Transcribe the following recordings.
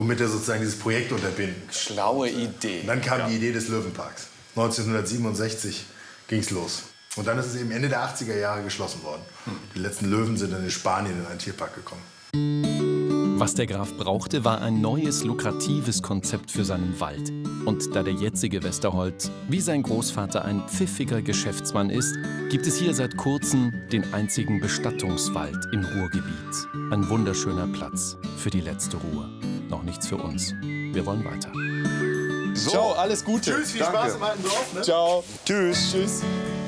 womit er sozusagen dieses Projekt unterbinden kann. Schlaue Idee. Und dann kam die Idee des Löwenparks. 1967 ging es los. Und dann ist es eben Ende der 80er Jahre geschlossen worden. Die letzten Löwen sind dann in Spanien in einen Tierpark gekommen. Was der Graf brauchte, war ein neues, lukratives Konzept für seinen Wald. Und da der jetzige Westerholt, wie sein Großvater, ein pfiffiger Geschäftsmann ist, gibt es hier seit kurzem den einzigen Bestattungswald im Ruhrgebiet. Ein wunderschöner Platz für die letzte Ruhe. Noch nichts für uns. Wir wollen weiter. So. Ciao, alles Gute. Tschüss, viel Spaß im alten Dorf. Ne? Ciao. Tschüss. Tschüss.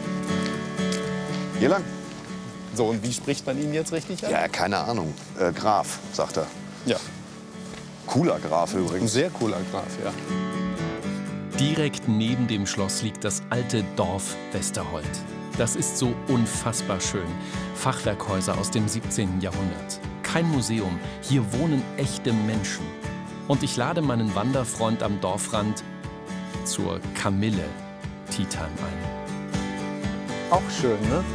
Hier lang? So, und wie spricht man ihn jetzt richtig an? Ja, keine Ahnung. Graf, sagt er. Ja. Cooler Graf Ein übrigens. sehr cooler Graf, ja. Direkt neben dem Schloss liegt das alte Dorf Westerholt. Das ist so unfassbar schön. Fachwerkhäuser aus dem 17. Jahrhundert. Kein Museum, hier wohnen echte Menschen. Und ich lade meinen Wanderfreund am Dorfrand zur Kamille Tea Time ein. Auch schön, ne?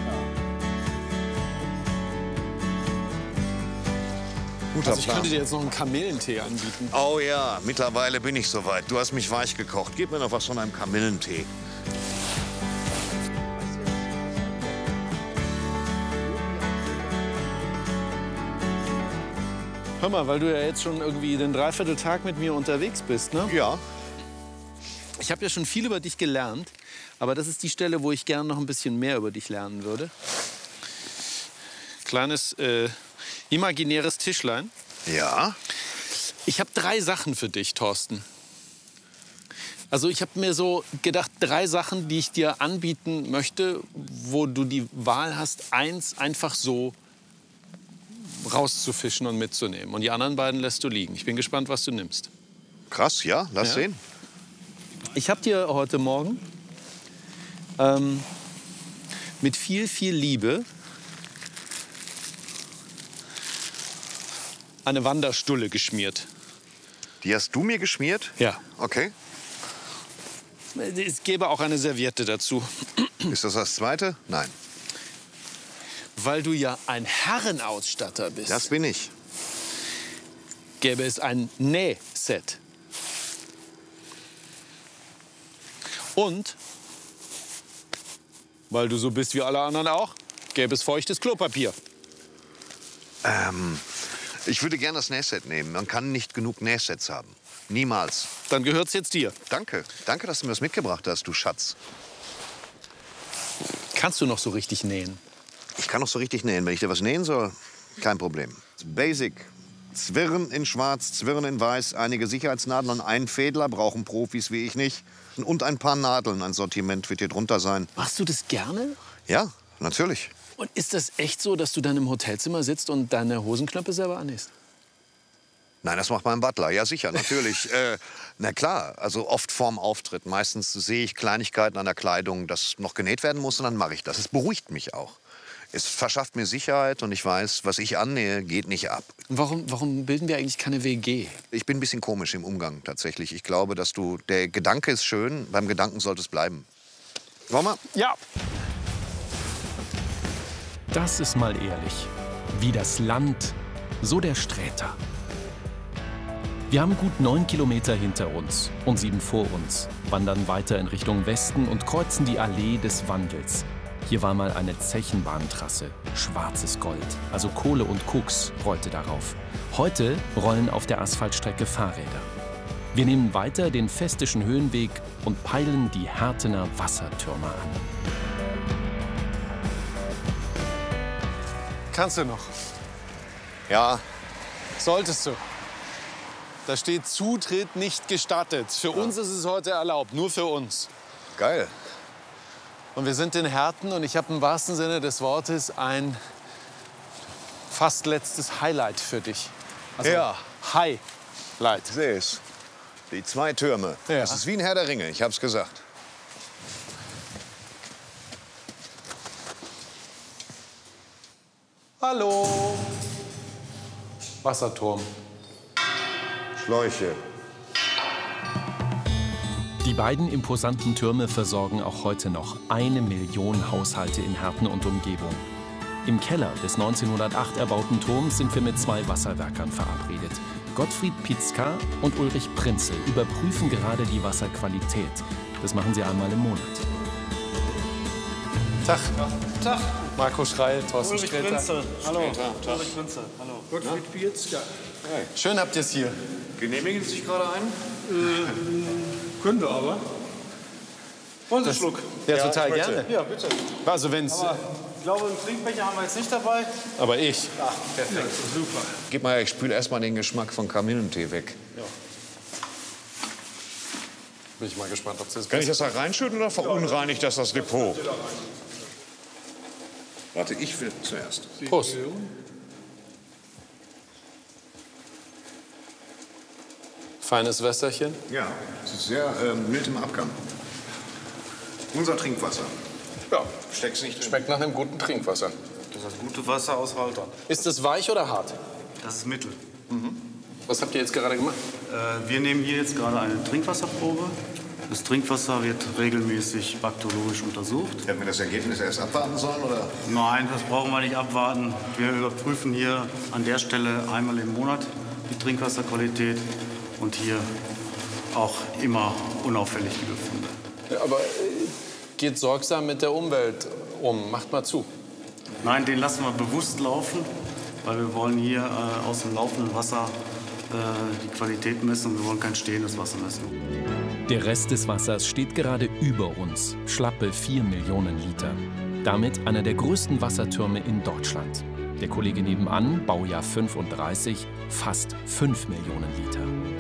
Guter Also ich Plan. könnte dir jetzt noch einen Kamillentee anbieten. Oh ja, mittlerweile bin ich soweit. Du hast mich weich gekocht. Gib mir noch was von einem Kamillentee. Hör mal, weil du ja jetzt schon irgendwie den Dreivierteltag mit mir unterwegs bist, ne? Ja. Ich habe ja schon viel über dich gelernt, aber das ist die Stelle, wo ich gerne noch ein bisschen mehr über dich lernen würde. Kleines imaginäres Tischlein. Ja? Ich habe 3 Sachen für dich, Thorsten. Also ich habe mir so gedacht, 3 Sachen, die ich dir anbieten möchte, wo du die Wahl hast, eins einfach so rauszufischen und mitzunehmen. Und die anderen beiden lässt du liegen. Ich bin gespannt, was du nimmst. Krass, ja? Lass Ja. sehen. Ich habe dir heute Morgen mit viel, viel Liebe eine Wanderstulle geschmiert. Die hast du mir geschmiert? Ja. Okay. Es gäbe auch eine Serviette dazu. Ist das das zweite? Nein. Weil du ja ein Herrenausstatter bist, Das bin ich. gäbe es ein Nähset. Und, weil du so bist wie alle anderen auch, gäbe es feuchtes Klopapier. Ich würde gerne das Nähset nehmen. Man kann nicht genug Nähsets haben. Niemals. Dann gehört's jetzt dir. Danke. Danke, dass du mir das mitgebracht hast, du Schatz. Kannst du noch so richtig nähen? Ich kann noch so richtig nähen. Wenn ich dir was nähen soll, kein Problem. Basic. Zwirn in schwarz, Zwirn in weiß, einige Sicherheitsnadeln und einen Fädler brauchen Profis wie ich nicht. Und ein paar Nadeln. Ein Sortiment wird hier drunter sein. Machst du das gerne? Ja, natürlich. Und ist das echt so, dass du dann im Hotelzimmer sitzt und deine Hosenknöpfe selber annähst? Nein, das macht mein Butler. Ja, sicher, natürlich. Na klar, also oft vorm Auftritt. Meistens sehe ich Kleinigkeiten an der Kleidung, das noch genäht werden muss, und dann mache ich das. Es beruhigt mich auch. Es verschafft mir Sicherheit und ich weiß, was ich annähe, geht nicht ab. Warum bilden wir eigentlich keine WG? Ich bin ein bisschen komisch im Umgang tatsächlich. Ich glaube, dass der Gedanke ist schön, beim Gedanken sollte es bleiben. Wollen wir? Ja. Das ist mal ehrlich. Wie das Land, so der Sträter. Wir haben gut 9 Kilometer hinter uns und 7 vor uns, wandern weiter in Richtung Westen und kreuzen die Allee des Wandels. Hier war mal eine Zechenbahntrasse, schwarzes Gold, also Kohle und Koks rollte darauf. Heute rollen auf der Asphaltstrecke Fahrräder. Wir nehmen weiter den Festischen Höhenweg und peilen die Hertener Wassertürme an. Kannst du noch? Ja. Solltest du. Da steht Zutritt nicht gestattet. Für uns ist es heute erlaubt, nur für uns. Geil. Und wir sind in Herten und ich habe im wahrsten Sinne des Wortes ein fast letztes Highlight für dich. Also Ja. Highlight. Ich sehe es. Die 2 Türme. Ja. Das ist wie ein Herr der Ringe, ich hab's gesagt. Hallo. Wasserturm. Schläuche. Die beiden imposanten Türme versorgen auch heute noch 1 Million Haushalte in Herten und Umgebung. Im Keller des 1908 erbauten Turms sind wir mit 2 Wasserwerkern verabredet. Gottfried Pietzka und Ulrich Prinzel überprüfen gerade die Wasserqualität. Das machen sie einmal im Monat. Tag. Tag. Marco Schreil, Thorsten Ulrich Sträter. Prinzel. Hallo. Ulrich Prinzel. Hallo. Gottfried Pietzka. Schön habt ihr es hier. Genehmigen Sie sich gerade ein? Können wir aber. Wollen Sie einen Schluck? Ja, total ich möchte. gerne. Ja, bitte. Also wenn's. Aber ich glaube, einen Trinkbecher haben wir jetzt nicht dabei. Aber ich. Perfekt. Super. Gib mal her, ich spüle erstmal den Geschmack von Kamillentee weg. Bin ich mal gespannt, ob es jetzt Kann ich das da reinschütten oder verunreinigt das Depot? Warte, ich will zuerst. Prost. Feines Wässerchen. Ja, es ist sehr mild im Abgang. Unser Trinkwasser. Ja. Steck's nicht drin. Schmeckt nach einem guten Trinkwasser. Das ist das gute Wasser aus Haltern. Ist es weich oder hart? Das ist Mittel. Was habt ihr jetzt gerade gemacht? Wir nehmen hier jetzt gerade eine Trinkwasserprobe. Das Trinkwasser wird regelmäßig bakteriologisch untersucht. Hätten wir das Ergebnis erst abwarten sollen, oder? Nein, das brauchen wir nicht abwarten. Wir überprüfen hier an der Stelle einmal im Monat die Trinkwasserqualität und hier auch immer unauffällig die Befunde. Ja, aber geht sorgsam mit der Umwelt um. Macht mal zu. Nein, den lassen wir bewusst laufen, weil wir wollen hier aus dem laufenden Wasser die Qualität messen und wir wollen kein stehendes Wasser messen. Der Rest des Wassers steht gerade über uns, schlappe 4 Millionen Liter. Damit einer der größten Wassertürme in Deutschland. Der Kollege nebenan, Baujahr 35, fast 5 Millionen Liter.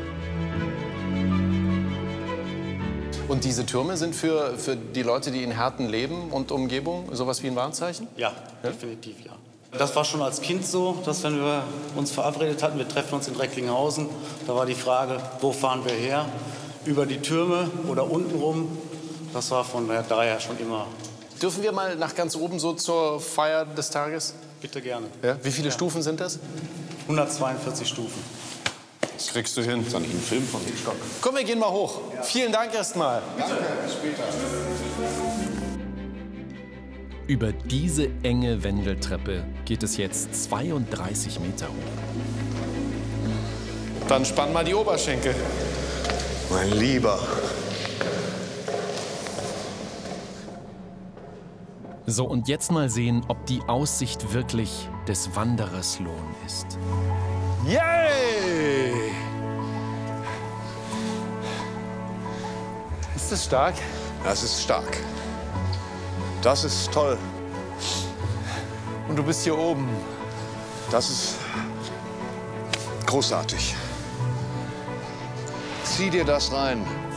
Und diese Türme sind für die Leute, die in Herten leben und Umgebung, sowas wie ein Warnzeichen? Ja, definitiv ja. Das war schon als Kind so, dass wenn wir uns verabredet hatten, wir treffen uns in Recklinghausen, da war die Frage, wo fahren wir her? Über die Türme oder unten rum. Das war von daher schon immer. Dürfen wir mal nach ganz oben so zur Feier des Tages? Bitte gerne. Ja? Wie viele Stufen sind das? 142 Stufen. Das kriegst du hin. Dann einen Film von Hitchcock. Komm, wir gehen mal hoch. Vielen Dank erstmal. Danke, bis später. Über diese enge Wendeltreppe geht es jetzt 32 Meter hoch. Dann spann mal die Oberschenkel. Mein Lieber. So, und jetzt mal sehen, ob die Aussicht wirklich des Wanderers Lohn ist. Yay! Ist das stark? Das ist stark. Das ist toll. Und du bist hier oben. Das ist großartig. Zieh dir das rein.